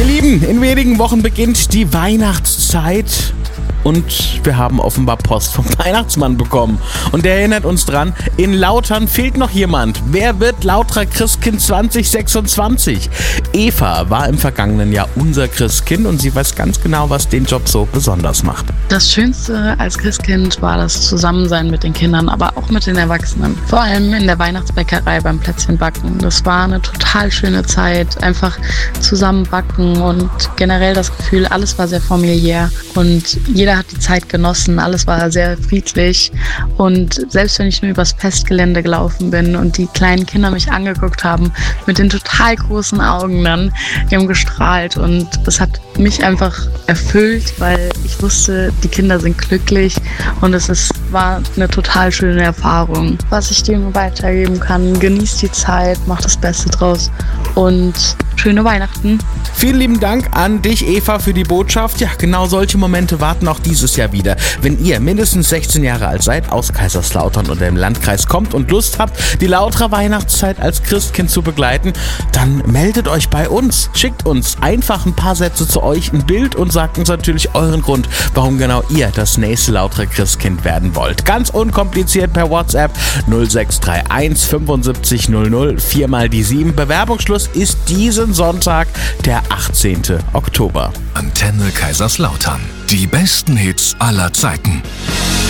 Ihr Lieben, in wenigen Wochen beginnt die Weihnachtszeit. Und wir haben offenbar Post vom Weihnachtsmann bekommen. Und der erinnert uns dran, in Lautern fehlt noch jemand. Wer wird Lauterer Christkind 2026? Eva war im vergangenen Jahr unser Christkind und sie weiß ganz genau, was den Job so besonders macht. Das Schönste als Christkind war das Zusammensein mit den Kindern, aber auch mit den Erwachsenen. Vor allem in der Weihnachtsbäckerei beim Plätzchenbacken. Das war eine total schöne Zeit. Einfach zusammen backen und generell das Gefühl, alles war sehr familiär und jeder hat die Zeit genossen, alles war sehr friedlich und selbst wenn ich nur übers Festgelände gelaufen bin und die kleinen Kinder mich angeguckt haben, mit den total großen Augen dann, die haben gestrahlt und es hat mich einfach erfüllt, weil ich wusste, die Kinder sind glücklich und war eine total schöne Erfahrung. Was ich dir nur weitergeben kann, genießt die Zeit, macht das Beste draus und schöne Weihnachten. Vielen lieben Dank an dich, Eva, für die Botschaft. Ja, genau solche Momente warten auch dieses Jahr wieder. Wenn ihr mindestens 16 Jahre alt seid, aus Kaiserslautern oder im Landkreis kommt und Lust habt, die Lauterer Weihnachtszeit als Christkind zu begleiten, dann meldet euch bei uns. Schickt uns einfach ein paar Sätze zu euch, ein Bild und sagt uns natürlich euren Grund, warum genau ihr das nächste Lauterer Christkind werden wollt. Ganz unkompliziert per WhatsApp 0631 75 00 4 mal die 7. Bewerbungsschluss ist diesen Sonntag, der 18. Oktober. Antenne Kaiserslautern. Die besten Hits aller Zeiten.